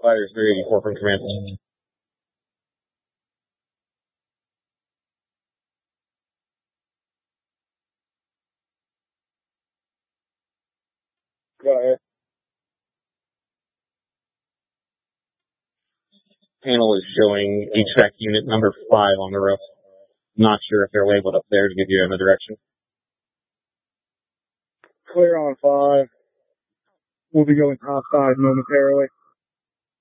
Fighters 384 from command. Go ahead. Panel is showing HVAC unit number 5 on the roof. Not sure if they're labeled up there to give you a direction. Clear on 5. We'll be going outside momentarily.